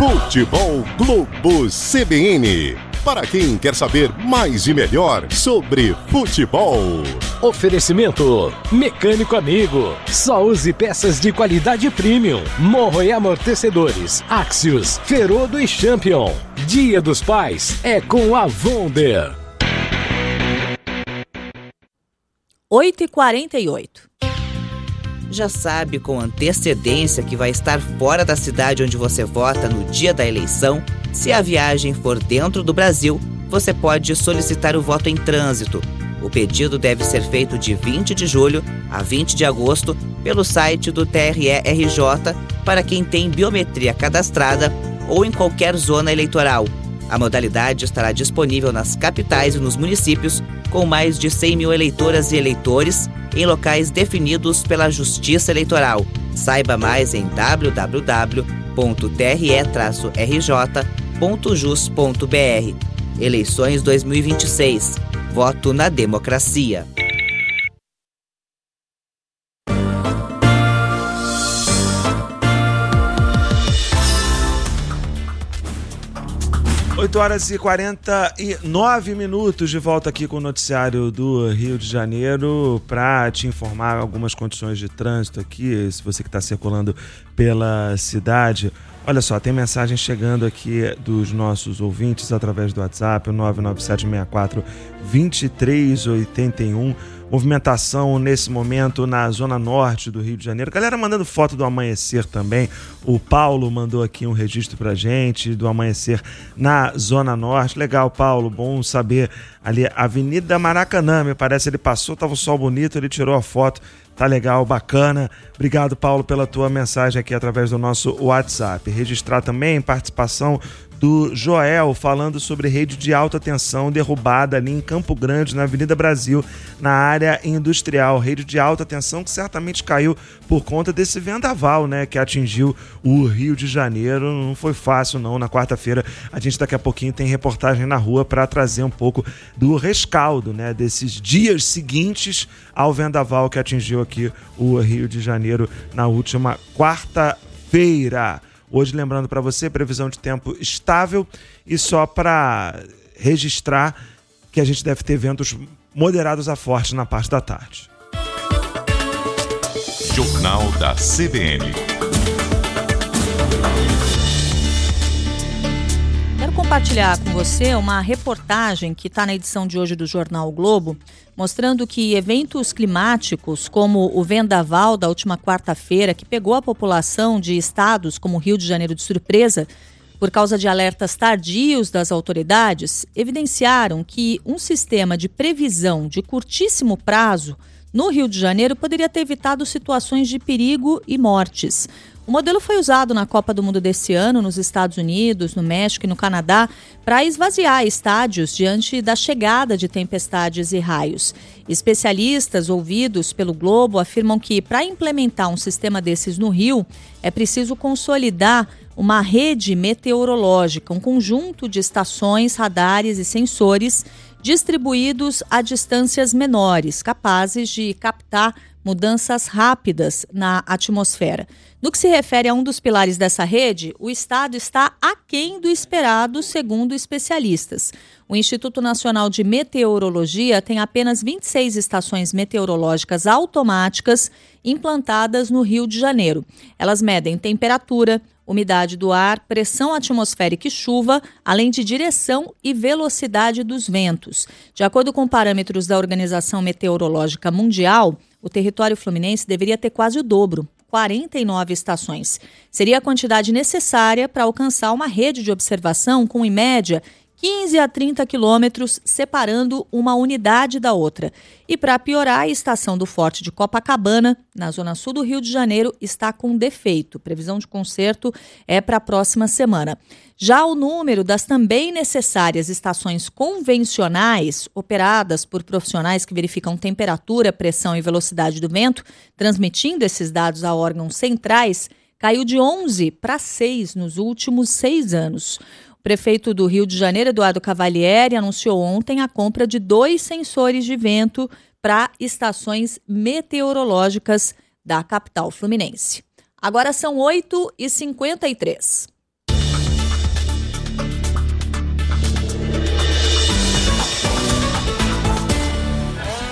Futebol Globo CBN. Para quem quer saber mais e melhor sobre futebol. Oferecimento Mecânico Amigo. Só use peças de qualidade premium. Morro e amortecedores. Axios, Ferodo e Champion. Dia dos Pais é com a Wonder. 8h48. Já sabe com antecedência que vai estar fora da cidade onde você vota no dia da eleição? Se a viagem for dentro do Brasil, você pode solicitar o voto em trânsito. O pedido deve ser feito de 20 de julho a 20 de agosto pelo site do TRE-RJ para quem tem biometria cadastrada ou em qualquer zona eleitoral. A modalidade estará disponível nas capitais e nos municípios com mais de 100 mil eleitoras e eleitores em locais definidos pela Justiça Eleitoral. Saiba mais em www.tre-rj.jus.br. Eleições 2026. Voto na democracia. Oito horas e 49 minutos de volta aqui com o noticiário do Rio de Janeiro para te informar algumas condições de trânsito aqui, se você que está circulando pela cidade. Olha só, tem mensagem chegando aqui dos nossos ouvintes através do WhatsApp, o 99764-2381. Movimentação nesse momento na zona norte do Rio de Janeiro. Galera mandando foto do amanhecer também. O Paulo mandou aqui um registro pra gente do amanhecer na zona norte. Legal, Paulo, bom saber. Ali, Avenida Maracanã, me parece, ele passou, tava o sol bonito, ele tirou a foto. Tá legal, bacana. Obrigado, Paulo, pela tua mensagem aqui através do nosso WhatsApp. Registrar também participação do Joel, falando sobre rede de alta tensão derrubada ali em Campo Grande, na Avenida Brasil, na área industrial. Rede de alta tensão que certamente caiu por conta desse vendaval, né, que atingiu o Rio de Janeiro. Não foi fácil, não. Na quarta-feira, a gente daqui a pouquinho tem reportagem na rua para trazer um pouco do rescaldo, né, desses dias seguintes ao vendaval que atingiu aqui o Rio de Janeiro na última quarta-feira. Hoje, lembrando para você, previsão de tempo estável e só para registrar que a gente deve ter ventos moderados a fortes na parte da tarde. Jornal da CBN. Quero compartilhar com você uma reportagem que está na edição de hoje do Jornal o Globo, mostrando que eventos climáticos como o vendaval da última quarta-feira, que pegou a população de estados como Rio de Janeiro de surpresa, por causa de alertas tardios das autoridades, evidenciaram que um sistema de previsão de curtíssimo prazo no Rio de Janeiro poderia ter evitado situações de perigo e mortes. O modelo foi usado na Copa do Mundo desse ano, nos Estados Unidos, no México e no Canadá, para esvaziar estádios diante da chegada de tempestades e raios. Especialistas ouvidos pelo Globo afirmam que, para implementar um sistema desses no Rio, é preciso consolidar uma rede meteorológica, um conjunto de estações, radares e sensores distribuídos a distâncias menores, capazes de captar mudanças rápidas na atmosfera. No que se refere a um dos pilares dessa rede, o estado está aquém do esperado, segundo especialistas. O Instituto Nacional de Meteorologia tem apenas 26 estações meteorológicas automáticas implantadas no Rio de Janeiro. Elas medem temperatura, umidade do ar, pressão atmosférica e chuva, além de direção e velocidade dos ventos. De acordo com parâmetros da Organização Meteorológica Mundial, o território fluminense deveria ter quase o dobro, 49 estações. Seria a quantidade necessária para alcançar uma rede de observação com, em média, 15 a 30 quilômetros separando uma unidade da outra. E para piorar, a estação do Forte de Copacabana, na zona sul do Rio de Janeiro, está com defeito. Previsão de conserto é para a próxima semana. Já o número das também necessárias estações convencionais, operadas por profissionais que verificam temperatura, pressão e velocidade do vento, transmitindo esses dados a órgãos centrais, caiu de 11 para 6 nos últimos 6 anos. O prefeito do Rio de Janeiro, Eduardo Cavalieri, anunciou ontem a compra de 2 sensores de vento para estações meteorológicas da capital fluminense. Agora são 8h53.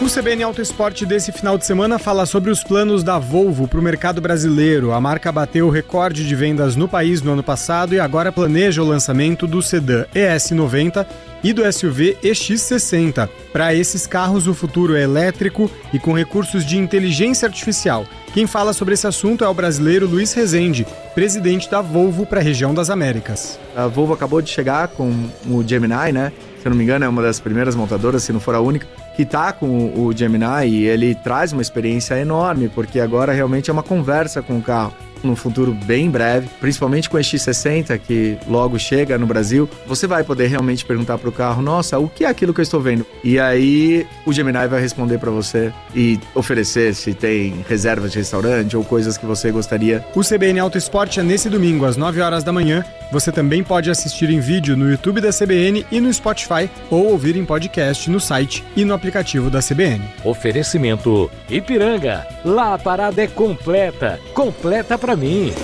O CBN Auto Esporte desse final de semana fala sobre os planos da Volvo para o mercado brasileiro. A marca bateu o recorde de vendas no país no ano passado e agora planeja o lançamento do sedã ES90 e do SUV EX60. Para esses carros, o futuro é elétrico e com recursos de inteligência artificial. Quem fala sobre esse assunto é o brasileiro Luiz Rezende, presidente da Volvo para a região das Américas. A Volvo acabou de chegar com o Gemini, né? Se eu não me engano, é uma das primeiras montadoras, se não for a única, que está com o Gemini, e ele traz uma experiência enorme, porque agora realmente é uma conversa com o carro. Num futuro bem breve, principalmente com o X60, que logo chega no Brasil, você vai poder realmente perguntar para o carro, nossa, o que é aquilo que eu estou vendo? E aí o Gemini vai responder para você e oferecer se tem reservas de restaurante ou coisas que você gostaria. O CBN Auto Esporte é nesse domingo, às 9 horas da manhã. Você também pode assistir em vídeo no YouTube da CBN e no Spotify, ou ouvir em podcast no site e no aplicativo da CBN. Oferecimento Ipiranga. Lá a parada é completa. Completa pra mim.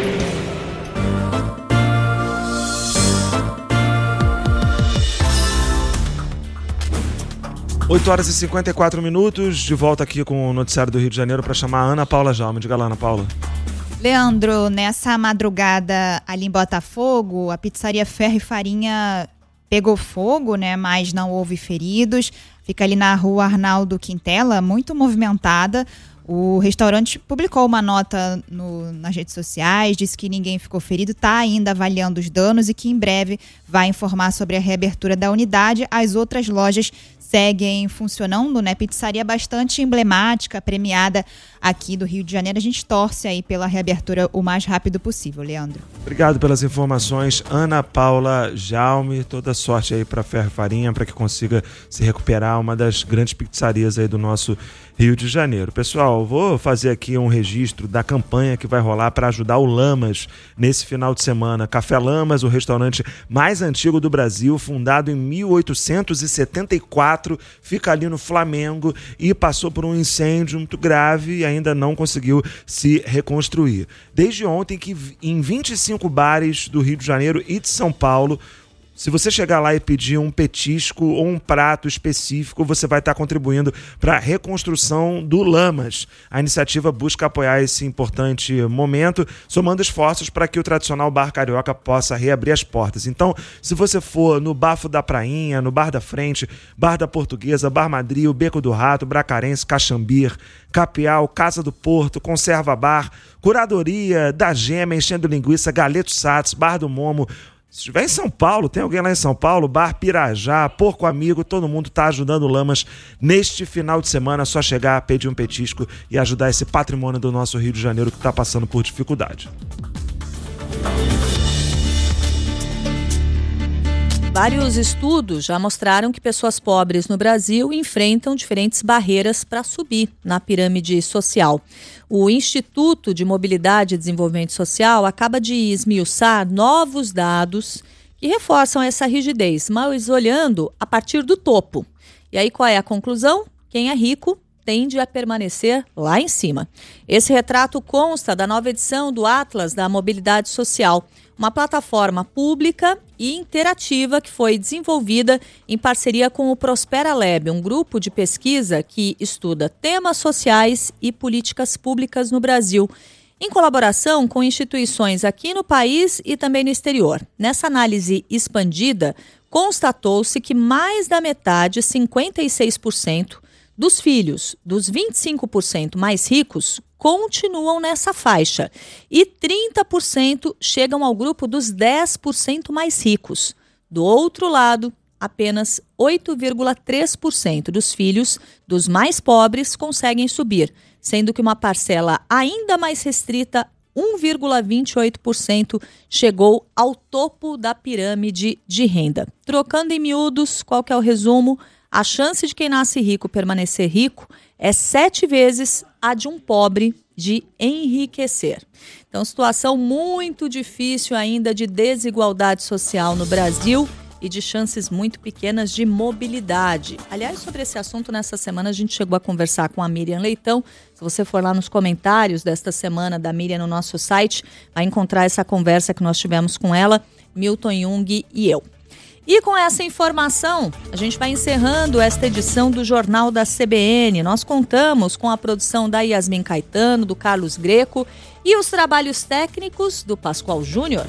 Oito horas e 54 minutos, de volta aqui com o noticiário do Rio de Janeiro para chamar a Ana Paula Jaume. Diga lá, Ana Paula. Leandro, nessa madrugada ali em Botafogo, a pizzaria Ferro e Farinha pegou fogo, né? Mas não houve feridos. Fica ali na rua Arnaldo Quintela, muito movimentada. O restaurante publicou uma nota nas redes sociais, disse que ninguém ficou ferido, está ainda avaliando os danos e que em breve vai informar sobre a reabertura da unidade. As outras lojas seguem funcionando, né? Pizzaria bastante emblemática, premiada aqui do Rio de Janeiro. A gente torce aí pela reabertura o mais rápido possível, Leandro. Obrigado pelas informações, Ana Paula Jaume. Toda sorte aí para Ferro e Farinha, para que consiga se recuperar, uma das grandes pizzarias aí do nosso Rio de Janeiro. Pessoal, vou fazer aqui um registro da campanha que vai rolar para ajudar o Lamas nesse final de semana. Café Lamas, o restaurante mais antigo do Brasil, fundado em 1874, fica ali no Flamengo e passou por um incêndio muito grave e ainda não conseguiu se reconstruir. Desde ontem que em 25 bares do Rio de Janeiro e de São Paulo, se você chegar lá e pedir um petisco ou um prato específico, você vai estar contribuindo para a reconstrução do Lamas. A iniciativa busca apoiar esse importante momento, somando esforços para que o tradicional bar carioca possa reabrir as portas. Então, se você for no Bafo da Prainha, no Bar da Frente, Bar da Portuguesa, Bar Madrid, Beco do Rato, Bracarense, Caxambir, Capial, Casa do Porto, Conserva Bar, Curadoria, da Gema, Enchendo Linguiça, Galeto Satos, Bar do Momo. Se estiver em São Paulo, tem alguém lá em São Paulo, Bar Pirajá, Porco Amigo, todo mundo está ajudando o Lamas neste final de semana. É só chegar, pedir um petisco e ajudar esse patrimônio do nosso Rio de Janeiro que está passando por dificuldade. Vários estudos já mostraram que pessoas pobres no Brasil enfrentam diferentes barreiras para subir na pirâmide social. O Instituto de Mobilidade e Desenvolvimento Social acaba de esmiuçar novos dados que reforçam essa rigidez, mas olhando a partir do topo. E aí qual é a conclusão? Quem é rico tende a permanecer lá em cima. Esse retrato consta da nova edição do Atlas da Mobilidade Social, uma plataforma pública e interativa que foi desenvolvida em parceria com o Prospera Lab, um grupo de pesquisa que estuda temas sociais e políticas públicas no Brasil, em colaboração com instituições aqui no país e também no exterior. Nessa análise expandida, constatou-se que mais da metade, 56%, dos filhos dos 25% mais ricos continuam nessa faixa e 30% chegam ao grupo dos 10% mais ricos. Do outro lado, apenas 8,3% dos filhos dos mais pobres conseguem subir, sendo que uma parcela ainda mais restrita, 1,28%, chegou ao topo da pirâmide de renda. Trocando em miúdos, qual que é o resumo? A chance de quem nasce rico permanecer rico é 7 vezes a de um pobre de enriquecer. Então, situação muito difícil ainda de desigualdade social no Brasil e de chances muito pequenas de mobilidade. Aliás, sobre esse assunto, nessa semana a gente chegou a conversar com a Miriam Leitão. Se você for lá nos comentários desta semana da Miriam no nosso site, vai encontrar essa conversa que nós tivemos com ela, Milton Jung e eu. E com essa informação, a gente vai encerrando esta edição do Jornal da CBN. Nós contamos com a produção da Yasmin Caetano, do Carlos Greco e os trabalhos técnicos do Pascoal Júnior.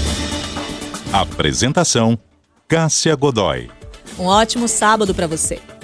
Apresentação: Cássia Godoy. Um ótimo sábado para você.